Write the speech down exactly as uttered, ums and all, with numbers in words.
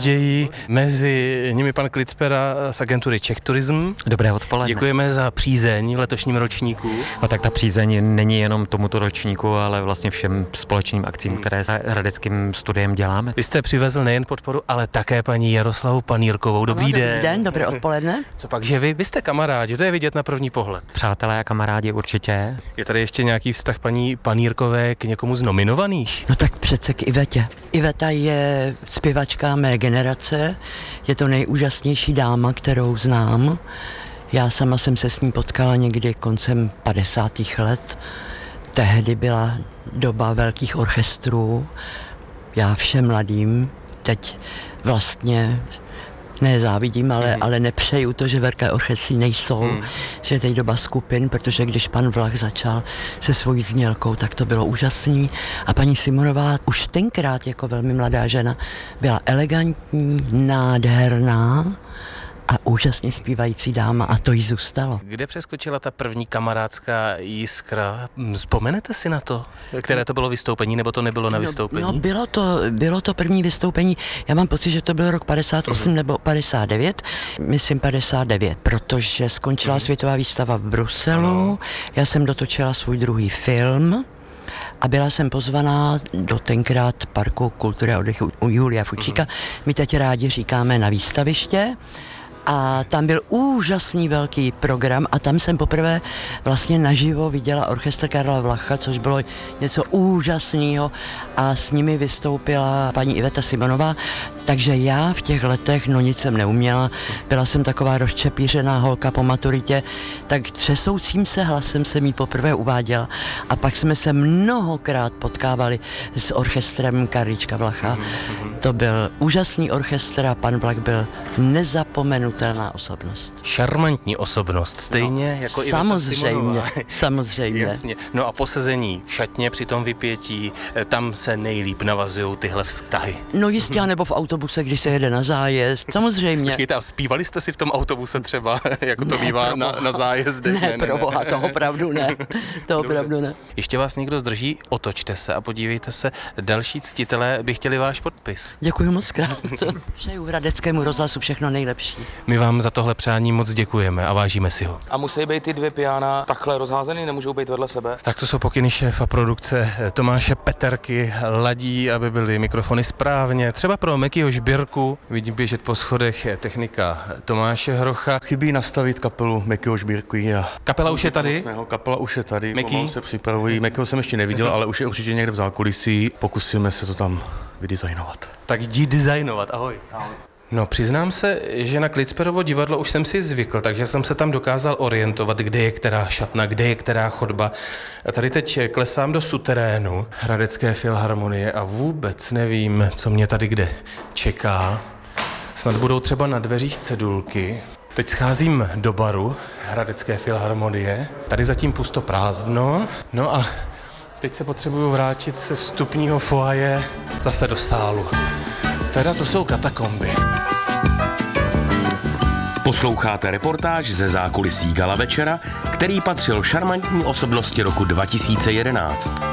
přijíždějí, mezi nimi pan Klicpera z agentury Czech Tourism. Dobré odpoledne. Děkujeme za přízeň v letošním ročníku. No tak ta přízeň není jenom tomuto ročníku, ale vlastně všem společným akcím, které s Hradeckým studiem děláme. Vy jste přivezl nejen podporu, ale také paní Jaroslavu Panýrkovou. Dobrý ano, den. Dobrý den, dobré odpoledne. Co pak, že vy, vy jste kamarádi, to je vidět na první pohled. Přátelé a kamarádi určitě. Je tady ještě nějaký vztah paní Panýrkové k někomu z nominovaných? No tak přece k Ivetě. Iveta je zpěvačka mé generace, je to nejúžasnější dáma, kterou znám. Já sama jsem se s ní potkala někdy koncem padesátých let. Tehdy byla doba velkých orchestrů. Já všem mladým teď vlastně nezávidím, ale, ale nepřeju to, že velké orchestry nejsou, hmm. že je teď doba skupin, protože když pan Vlach začal se svojí znělkou, tak to bylo úžasný. A paní Simonová už tenkrát jako velmi mladá žena byla elegantní, nádherná a úžasně zpívající dáma a to jí zůstalo. Kde přeskočila ta první kamarádská jiskra? Vzpomenete si na to? Které to bylo vystoupení, nebo to nebylo na vystoupení? No, no bylo, to, bylo to první vystoupení, já mám pocit, že to byl rok padesát osm uh-huh. nebo padesát devět, myslím padesát devět, protože skončila uh-huh. světová výstava v Bruselu, uh-huh. já jsem dotočila svůj druhý film, a byla jsem pozvaná do tenkrát Parku kultury a oddechu u Julia Fučíka. My teď rádi říkáme na výstaviště. A tam byl úžasný velký program a tam jsem poprvé vlastně naživo viděla orchestr Karla Vlacha, což bylo něco úžasného a s nimi vystoupila paní Iveta Simonová, takže já v těch letech, no nic jsem neuměla, byla jsem taková rozčepířená holka po maturitě, tak třesoucím se hlasem jsem jí poprvé uváděla a pak jsme se mnohokrát potkávali s orchestrem Karlička Vlacha. To byl úžasný orchestr a pan Vlach byl nezapomenutelná osobnost. Šarmantní osobnost, stejně no, jako Iveta Simonová. Samozřejmě. Jasně. No a posezení v šatně při tom vypětí, tam se nejlíp navazují tyhle vztahy. No jistě, nebo v autobuse, když se jede na zájezd, samozřejmě. Počkejte, a zpívali jste si v tom autobuse třeba, jako to ne, bývá na, na zájezdech? Ne, ne, ne, pro boha, to opravdu ne. To opravdu ne. Ještě vás někdo zdrží, otočte se a podívejte se, další ctitelé by chtěli váš podpis. Děkuji moc krát. Přeju Hradeckému rozhlasu všechno nejlepší. My vám za tohle přání moc děkujeme a vážíme si ho. A musí být ty dvě piana takhle rozházený, nemůžou být vedle sebe? Tak to jsou pokyny šéfa produkce Tomáše Peterky, ladí, aby byly mikrofony správně. Třeba pro Mekyho Žbírku, vidím běžet po schodech technika Tomáše Hrocha. Chybí nastavit kapelu Mekyho Žbírky. A kapela už je tady? Kapela už je tady, Meky? Pomalu se připravují. Mekyho jsem ještě neviděl, ale už je určitě někde v zákulisí. Pokusíme se to tam vydesignovat. Tak jdi designovat, ahoj. Ahoj. No, přiznám se, že na Klicperovo divadlo už jsem si zvykl, takže jsem se tam dokázal orientovat, kde je která šatna, kde je která chodba. A tady teď klesám do suterénu Hradecké filharmonie a vůbec nevím, co mě tady kde čeká. Snad budou třeba na dveřích cedulky. Teď scházím do baru Hradecké filharmonie. Tady zatím pusto prázdno. No a teď se potřebuju vrátit ze vstupního foaje zase do sálu. Teda to jsou katakomby. Posloucháte reportáž ze zákulisí gala večera, který patřil šarmantní osobnosti roku dva tisíce jedenáct.